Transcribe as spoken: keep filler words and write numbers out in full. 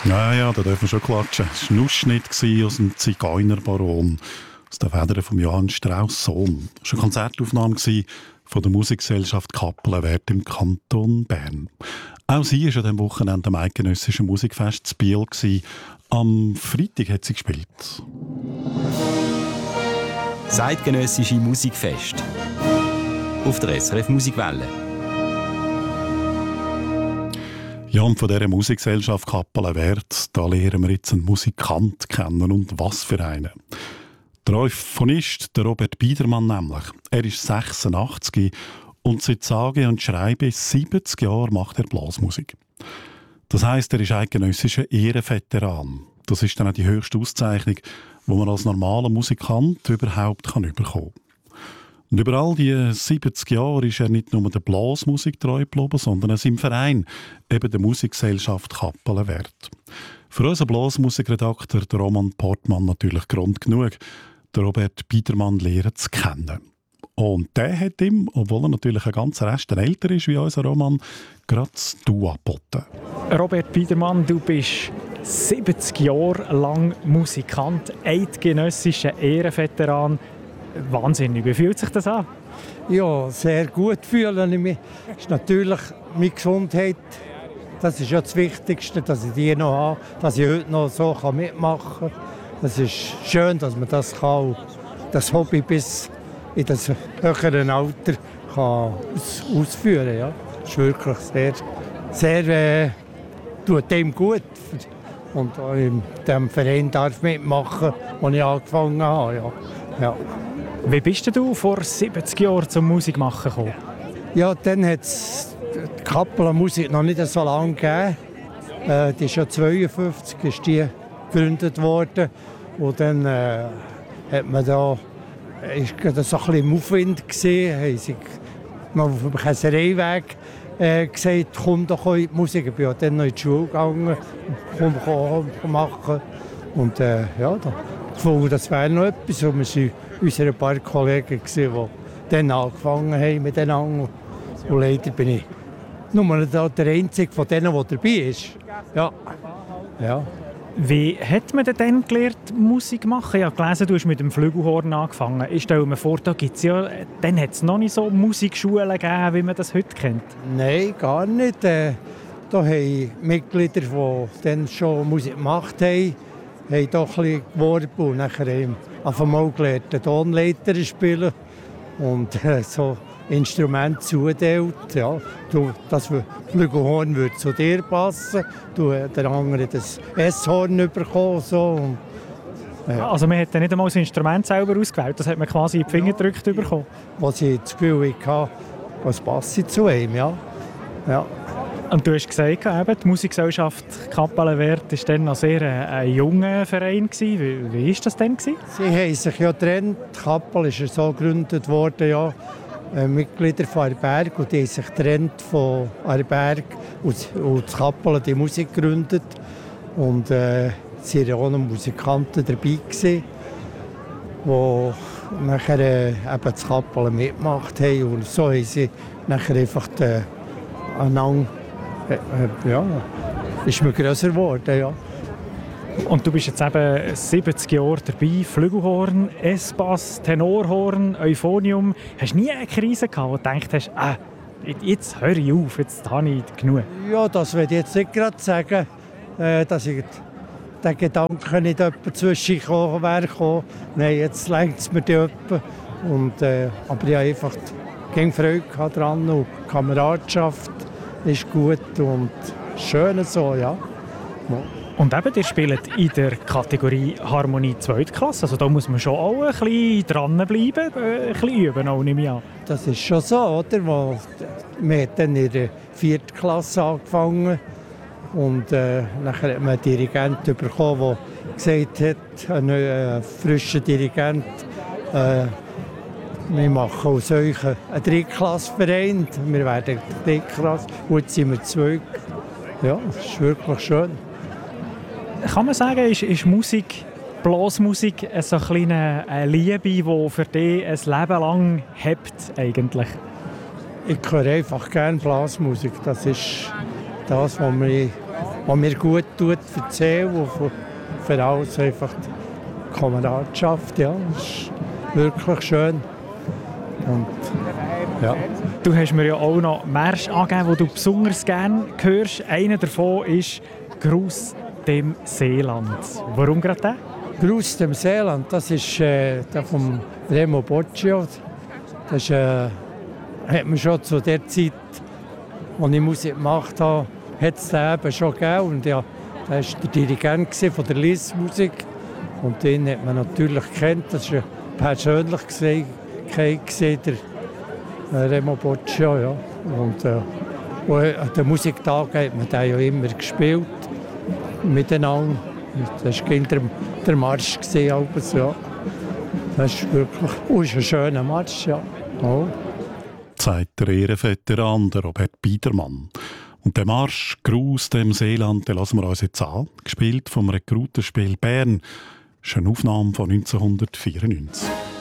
Ja, ja, da dürfen wir schon klatschen. Es war ein Ausschnitt aus dem Zigeunerbaron, aus den Federn von Johann Strauss Sohn. Es war eine Konzertaufnahme von der Musikgesellschaft Kappelenwert im Kanton Bern. Auch sie war an diesem Wochenende am Eidgenössischen Musikfest zu Biel. Am Freitag hat sie gespielt. Das Eidgenössische Musikfest auf der S R F Musikwelle. Ja, und von dieser Musikgesellschaft Kappelenwert, da lernen wir jetzt einen Musikant kennen. Und was für einen. Der Euphonist, der Robert Biedermann nämlich. Er ist sechsundachtzig und seit sage und schreibe siebzig Jahren macht er Blasmusik. Das heisst, er ist eidgenössischer Ehrenveteran. Das ist dann auch die höchste Auszeichnung, die man als normaler Musikant überhaupt kann bekommen kann. Und über all diese siebzig Jahre ist er nicht nur der Blasmusik treu geblieben, sondern auch seinem Verein, eben der Musikgesellschaft Kappelenwert. Für unseren Blasmusikredakteur, der Roman Portmann, natürlich Grund genug, den Robert Biedermann lernen zu kennen. Und der hat ihm, obwohl er natürlich ein ganz Rest älter ist wie unser Roman, gerade das Du angeboten. Robert Biedermann, du bist siebzig Jahre lang Musikant, eidgenössischer Ehrenveteran. Wahnsinnig, wie fühlt sich das an? Ja, sehr gut fühle ich mich. Das ist natürlich meine Gesundheit. Das ist ja das Wichtigste, dass ich die noch habe, dass ich heute noch so mitmachen kann. Es ist schön, dass man das kann, das Hobby bis in das höheren Alter kann ausführen kann. Ja. Das ist wirklich sehr, sehr äh, tut dem gut. Und auch in diesem Verein darf ich mitmachen, wo ich angefangen habe. Ja. Ja. Wie bist du vor siebzig Jahren zum Musikmachen gekommen? Ja, dann hat es die Kappelenmusik noch nicht so lange gegeben. Äh, die ist ja zweiundfünfzig ist die gegründet worden. Und dann äh, hat man da, ist das ein bisschen im Aufwind gesehen, haben sie mal auf dem Käsereiweg äh, gesagt, komm doch in die Musik. Ich bin ja dann noch in die Schule gegangen, komm, komm, komm machen. Und äh, ja, da gefunden, das wäre noch etwas. Und wir waren unsere paar Kollegen, die dann angefangen haben miteinander. Und leider bin ich nur der Einzige von denen, der dabei ist. Ja. Ja. Wie hat man denn dann gelernt, Musik machen? Ich habe gelesen, du hast mit dem Flügelhorn angefangen. Ich stelle mir vor, da gibt's ja, dann hat es noch nicht so Musikschulen gegeben, wie man das heute kennt. Nein, gar nicht. Äh, da haben Mitglieder, die dann schon Musik gemacht haben, haben doch ein bisschen geworben und nachher haben wir mal gelernt, den Tonleiter spielen und äh, so Instrumente zuteilt. Ja, du, das Flügelhorn würde zu dir passen, du, der andere das S-Horn bekommen. So, und, ja. Also man hat dann nicht einmal das Instrument selber ausgewählt, das hat man quasi in die Finger gedrückt ja, bekommen. Was ich das Gefühl hatte, was passt zu ihm, ja. Ja. Und du hast gesagt, eben, die Musikgesellschaft Kappelenwert war dann noch sehr ein, ein junger Verein. Wie, wie war das denn? Sie haben sich ja getrennt. Die Kappel ist ja so gegründet worden, ja, äh, Mitglieder von Aarberg. Und die haben sich getrennt von Aarberg und, und die Kappel die Musik gegründet. Und äh, es waren auch noch Musikanten dabei, die nachher äh, eben das Kappel mitgemacht haben. Und so haben sie nachher einfach die, einander ja, ist mir grösser geworden, ja. Und du bist jetzt eben siebzig Jahre dabei, Flügelhorn, S-Bass, Tenorhorn, Euphonium. Hast du nie eine Krise gehabt, wo du gedacht hast, ah, jetzt höre ich auf, jetzt habe ich genug? Ja, das will ich jetzt nicht gerade sagen, äh, dass ich den Gedanken nicht etwa zwischengekommen wäre. Nein, jetzt lenkt es mir die etwa. Und, äh, aber ich habe einfach keine Freude daran und Kameradschaft ist gut und schön so, ja. Und eben, ihr spielt in der Kategorie Harmonie Zweitklasse. Also da muss man schon auch ein bisschen dranbleiben, ein bisschen üben, auch nicht mehr. Das ist schon so, oder? Wo, wir haben dann in der vierten Klasse angefangen und äh, nachher hat man einen Dirigenten bekommen, der gesagt hat, ein äh, frischer Dirigent, äh, wir machen aus euch einen Drittklassverein. Wir werden Drittklasse. Heute sind wir zwei. Ja, das ist wirklich schön. Kann man sagen, ist, ist Musik, Blasmusik so eine kleine eine Liebe, die für dich ein Leben lang hebt eigentlich? Ich höre einfach gerne Blasmusik. Das ist das, was mich was mir gut tut, erzählen und für, für alles einfach die Kameradschaft. Ja, das ist wirklich schön. Und, ja. Du hast mir ja auch noch Märsche angegeben, die du besonders gerne hörst. Einer davon ist «Gruß dem Seeland». Warum gerade der? «Gruß dem Seeland», das ist äh, der von Remo Boccio. Das ist, äh, hat man schon zu der Zeit, als ich Musik gemacht habe, hat es den eben schon gegeben. Und ja, der war der Dirigent von der Liz-Musik. Und den hat man natürlich gekannt. Das war persönlich gesehen, gesehen der äh, Remo Boccio. Ja. Und, äh, und an den Musiktagen hat man den ja immer gespielt. Miteinander. Das war der, der Marsch. Gewesen, ja. Das ist wirklich oh, ist ein schöner Marsch. Ja. Oh. Sagt der Ehrenveteran, der Robert Biedermann. Und der Marsch «Gruß dem Seeland», den lassen wir uns jetzt an. Gespielt vom Rekrutenspiel Bern. Das ist eine Aufnahme von neunzehnhundertvierundneunzig.